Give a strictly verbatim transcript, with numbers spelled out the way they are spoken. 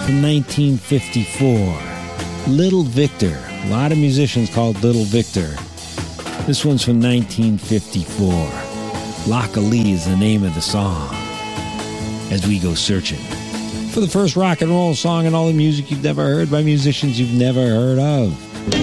from nineteen fifty-four. Little Victor. A lot of musicians called Little Victor. This one's from nineteen fifty-four. Lock-a-Lee is the name of the song. As we go searching for the first rock and roll song and all the music you've never heard by musicians you've never heard of.